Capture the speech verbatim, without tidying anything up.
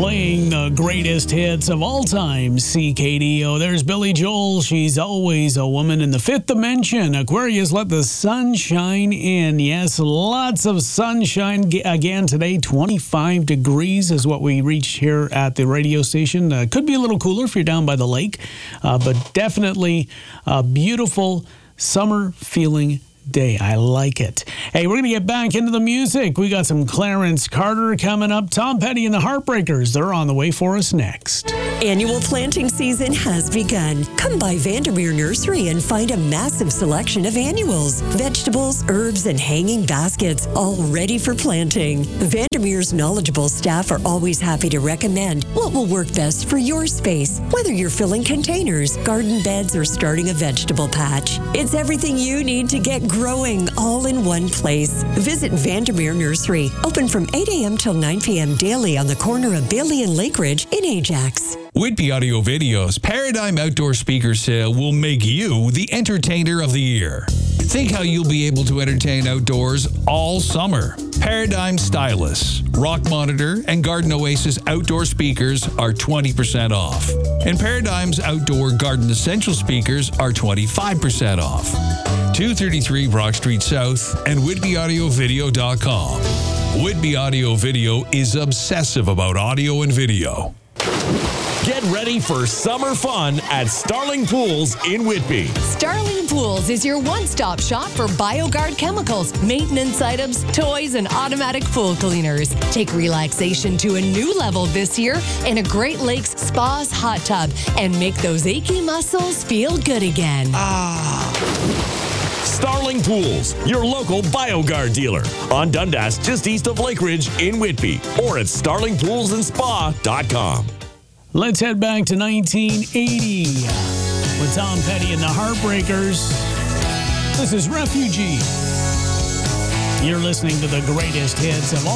playing the greatest hits of all time, C K D O. There's Billy Joel, She's Always a Woman. In the fifth dimension, Aquarius, Let the Sun Shine In. Yes, lots of sunshine again today. twenty-five degrees is what we reached here at the radio station. Uh, could be a little cooler if you're down by the lake, uh, but definitely a beautiful summer feeling day. I like it. Hey, we're going to get back into the music. We got some Clarence Carter coming up. Tom Petty and the Heartbreakers, they're on the way for us next. Annual planting season has begun. Come by Vandermeer Nursery and find a massive selection of annuals, vegetables, herbs, and hanging baskets, all ready for planting. Vandermeer's knowledgeable staff are always happy to recommend what will work best for your space, whether you're filling containers, garden beds, or starting a vegetable patch. It's everything you need to get growing all in one place. Visit Vandermeer Nursery, open from eight a.m. till nine p.m. daily on the corner of Bailey and Lake Ridge in Ajax. Whitby Audio Video's Paradigm Outdoor Speaker Sale will make you the entertainer of the year. Think how you'll be able to entertain outdoors all summer. Paradigm Stylus, Rock Monitor, and Garden Oasis outdoor speakers are twenty percent off. And Paradigm's outdoor garden essential speakers are twenty-five percent off. two thirty-three Brock Street South and whitby audio video dot com. Whitby Audio Video is obsessive about audio and video. Get ready for summer fun at Starling Pools in Whitby. Starling Pools is your one-stop shop for BioGuard chemicals, maintenance items, toys, and automatic pool cleaners. Take relaxation to a new level this year in a Great Lakes Spas hot tub and make those achy muscles feel good again. Ah. Starling Pools, your local BioGuard dealer on Dundas, just east of Lake Ridge in Whitby, or at starling pools and spa dot com. Let's head back to nineteen eighty with Tom Petty and the Heartbreakers. This is Refugee. You're listening to the greatest hits of all